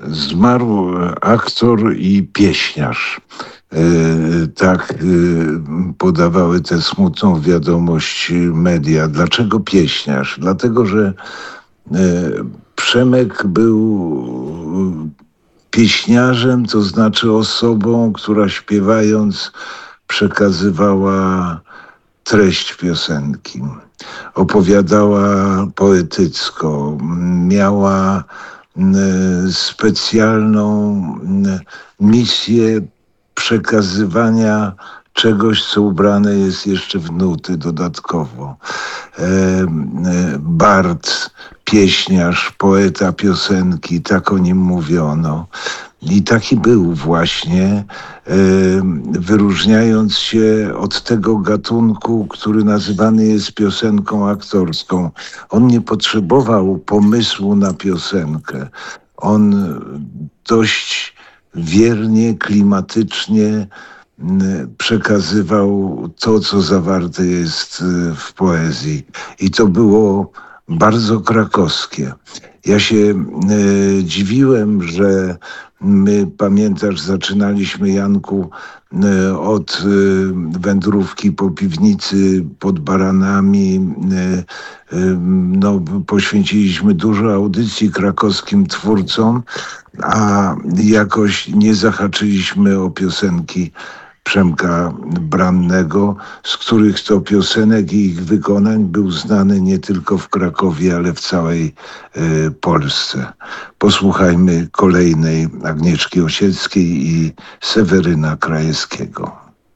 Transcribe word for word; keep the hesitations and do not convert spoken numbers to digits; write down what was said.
Zmarł aktor i pieśniarz. E, Tak e, podawały tę smutną wiadomość media. Dlaczego pieśniarz? Dlatego, że e, Przemek był pieśniarzem, to znaczy osobą, która śpiewając przekazywała treść piosenki. Opowiadała poetycko, miała mm, specjalną mm, misję przekazywania czegoś, co ubrane jest jeszcze w nuty dodatkowo. E, e, Bard, pieśniarz, poeta piosenki, tak o nim mówiono. I taki był właśnie, e, wyróżniając się od tego gatunku, który nazywany jest piosenką aktorską. On nie potrzebował pomysłu na piosenkę. On dość wiernie, klimatycznie m, przekazywał to, co zawarte jest e, w poezji. I to było bardzo krakowskie. Ja się e, dziwiłem, że my, pamiętasz, zaczynaliśmy, Janku, e, od e, wędrówki po piwnicy pod Baranami. E, e, no, poświęciliśmy dużo audycji krakowskim twórcom, a jakoś nie zahaczyliśmy o piosenki Przemka Brannego, z których to piosenek i ich wykonań był znany nie tylko w Krakowie, ale w całej e, Polsce. Posłuchajmy kolejnej Agnieszki Osieckiej i Seweryna Krajewskiego.